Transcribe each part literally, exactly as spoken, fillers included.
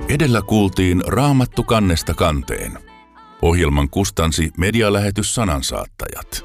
Edellä kuultiin Raamattu kannesta kanteen. Ohjelman kustansi medialähetys Sanansaattajat.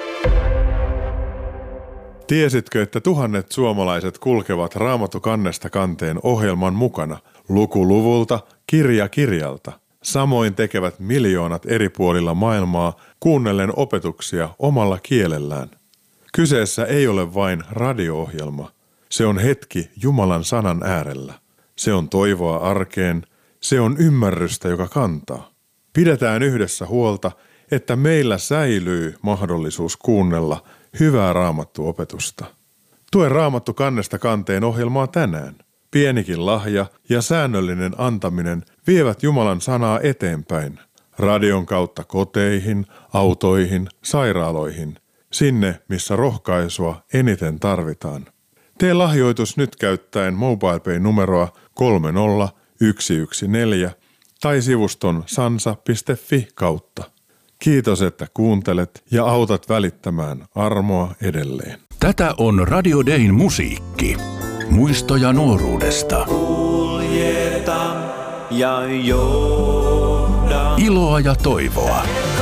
Tiesitkö, että tuhannet suomalaiset kulkevat Raamattu kannesta kanteen ohjelman mukana, luku luvulta, kirja kirjalta? Samoin tekevät miljoonat eri puolilla maailmaa kuunnellen opetuksia omalla kielellään. Kyseessä ei ole vain radio-ohjelma. Se on hetki Jumalan sanan äärellä. Se on toivoa arkeen. Se on ymmärrystä, joka kantaa. Pidetään yhdessä huolta, että meillä säilyy mahdollisuus kuunnella hyvää raamattuopetusta. Tue Raamattu kannesta kanteen ohjelmaa tänään. Pienikin lahja ja säännöllinen antaminen vievät Jumalan sanaa eteenpäin. Radion kautta koteihin, autoihin, sairaaloihin. Sinne, missä rohkaisua eniten tarvitaan. Tee lahjoitus nyt käyttäen MobilePay-numeroa kolme nolla yksi yksi neljä tai sivuston sansa piste fi kautta. Kiitos, että kuuntelet ja autat välittämään armoa edelleen. Tätä on Radio Dayn musiikki. Muistoja nuoruudesta. Kuljeta ja johda. Iloa ja toivoa.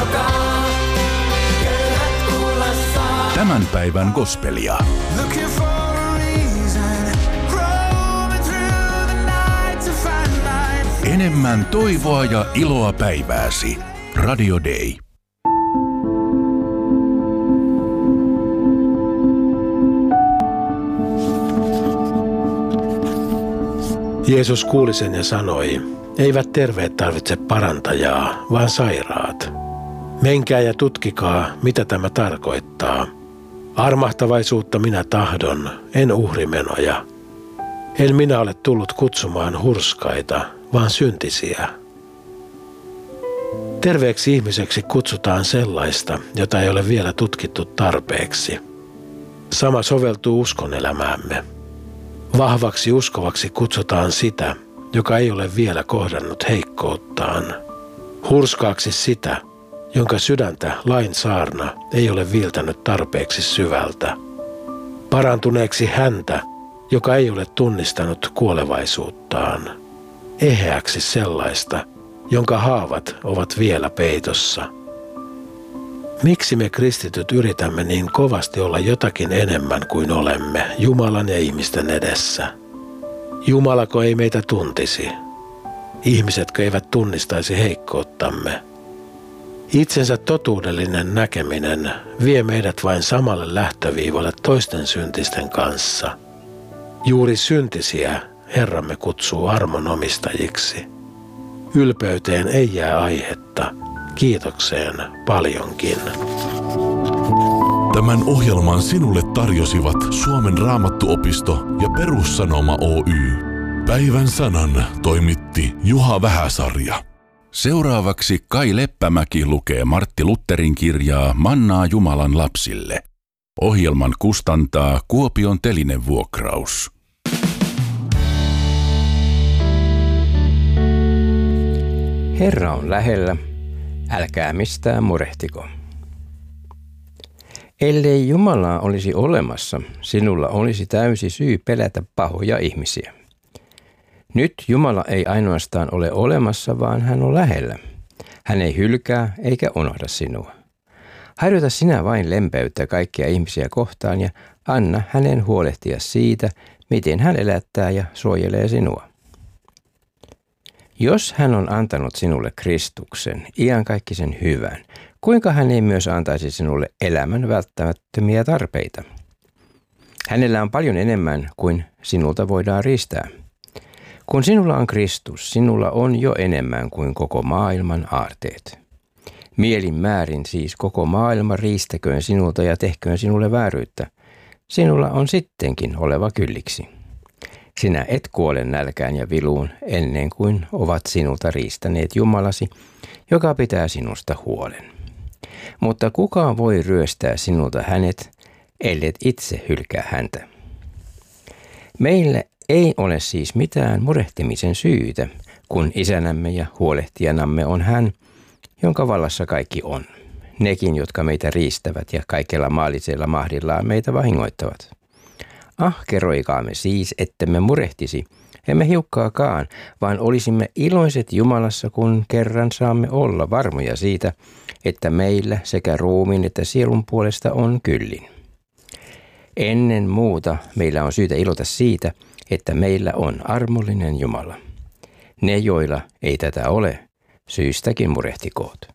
Tämän päivän gospelia. Enemmän toivoa ja iloa päivääsi. Radio Day. Jeesus kuuli sen ja sanoi, eivät terveet tarvitse parantajaa, vaan sairaat. Menkää ja tutkikaa, mitä tämä tarkoittaa. Armahtavaisuutta minä tahdon, en uhrimenoja. En minä ole tullut kutsumaan hurskaita, vaan syntisiä. Terveeksi ihmiseksi kutsutaan sellaista, jota ei ole vielä tutkittu tarpeeksi. Sama soveltuu uskonelämäämme. Vahvaksi uskovaksi kutsutaan sitä, joka ei ole vielä kohdannut heikkouttaan. Hurskaaksi sitä, jonka sydäntä lain saarna ei ole viiltänyt tarpeeksi syvältä. Parantuneeksi häntä, joka ei ole tunnistanut kuolevaisuuttaan. Eheäksi sellaista, jonka haavat ovat vielä peitossa. Miksi me kristityt yritämme niin kovasti olla jotakin enemmän kuin olemme Jumalan ja ihmisten edessä? Jumalako ei meitä tuntisi? Ihmisetkö eivät tunnistaisi heikkouttamme? Itsensä totuudellinen näkeminen vie meidät vain samalle lähtöviivalle toisten syntisten kanssa. Juuri syntisiä Herramme kutsuu armon omistajiksi. Ylpeyteen ei jää aihetta, kiitokseen paljonkin. Tämän ohjelman sinulle tarjosivat Suomen Raamattuopisto ja Perussanoma Oy. Päivän sanan toimitti Juha Vähäsarja. Seuraavaksi Kai Leppämäki lukee Martti Lutherin kirjaa Mannaa Jumalan lapsille. Ohjelman kustantaa Kuopion Telinevuokraus. Herra on lähellä, älkää mistään murehtiko. Ellei Jumalaa olisi olemassa, sinulla olisi täysi syy pelätä pahoja ihmisiä. Nyt Jumala ei ainoastaan ole olemassa, vaan hän on lähellä. Hän ei hylkää eikä unohda sinua. Harjoita sinä vain lempeyttä kaikkia ihmisiä kohtaan ja anna hänen huolehtia siitä, miten hän elättää ja suojelee sinua. Jos hän on antanut sinulle Kristuksen, iankaikkisen hyvän, kuinka hän ei myös antaisi sinulle elämän välttämättömiä tarpeita? Hänellä on paljon enemmän kuin sinulta voidaan riistää. Kun sinulla on Kristus, sinulla on jo enemmän kuin koko maailman aarteet. Mielin määrin siis koko maailma riistäköön sinulta ja tehköön sinulle vääryyttä. Sinulla on sittenkin oleva kylliksi. Sinä et kuole nälkään ja viluun ennen kuin ovat sinulta riistäneet Jumalasi, joka pitää sinusta huolen. Mutta kuka voi ryöstää sinulta hänet, ellet itse hylkää häntä? Meillä ei ole siis mitään murehtimisen syytä, kun isänämme ja huolehtijanamme on hän, jonka vallassa kaikki on. Nekin, jotka meitä riistävät ja kaikella maallisella mahdillaan meitä vahingoittavat. Ahkeroikaamme siis, ettemme murehtisi, emme hiukkaakaan, vaan olisimme iloiset Jumalassa, kun kerran saamme olla varmoja siitä, että meillä sekä ruumiin että sielun puolesta on kyllin. Ennen muuta meillä on syytä ilota siitä, että meillä on armollinen Jumala. Ne, joilla ei tätä ole, syystäkin murehtikoot.